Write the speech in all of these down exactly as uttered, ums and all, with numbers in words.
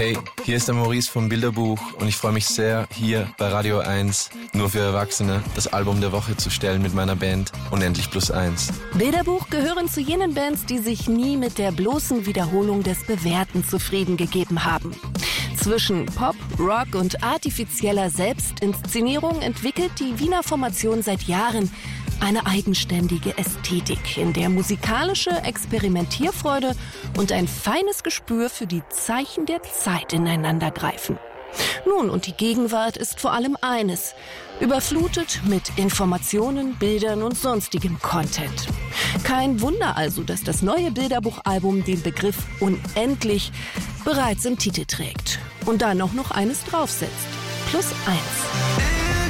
Hey, hier ist der Maurice vom Bilderbuch und ich freue mich sehr, hier bei Radio eins nur für Erwachsene das Album der Woche zu stellen mit meiner Band Unendlich Plus eins. Bilderbuch gehören zu jenen Bands, die sich nie mit der bloßen Wiederholung des Bewährten zufrieden gegeben haben. Zwischen Pop, Rock und artifizieller Selbstinszenierung entwickelt die Wiener Formation seit Jahren eine eigenständige Ästhetik, in der musikalische Experimentierfreude und ein feines Gespür für die Zeichen der Zeit ineinandergreifen. Nun, und die Gegenwart ist vor allem eines: überflutet mit Informationen, Bildern und sonstigem Content. Kein Wunder also, dass das neue Bilderbuchalbum den Begriff unendlich bereits im Titel trägt. Und dann auch noch eines draufsetzt: Plus eins.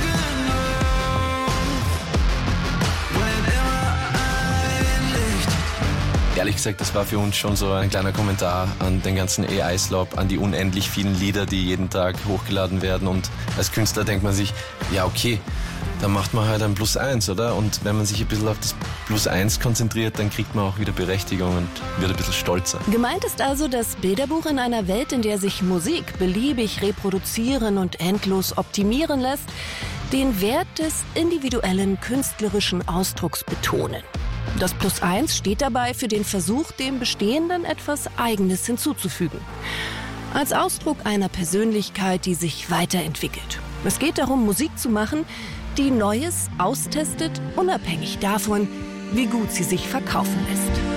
Ehrlich gesagt, das war für uns schon so ein kleiner Kommentar an den ganzen A I-Slop, an die unendlich vielen Lieder, die jeden Tag hochgeladen werden. Und als Künstler denkt man sich, ja okay, dann macht man halt ein Plus eins, oder? Und wenn man sich ein bisschen auf das Plus eins konzentriert, dann kriegt man auch wieder Berechtigung und wird ein bisschen stolzer. Gemeint ist also das Bilderbuch in einer Welt, in der sich Musik beliebig reproduzieren und endlos optimieren lässt, den Wert des individuellen künstlerischen Ausdrucks betonen. Das Plus eins steht dabei für den Versuch, dem Bestehenden etwas Eigenes hinzuzufügen. Als Ausdruck einer Persönlichkeit, die sich weiterentwickelt. Es geht darum, Musik zu machen, die Neues austestet, unabhängig davon, wie gut sie sich verkaufen lässt.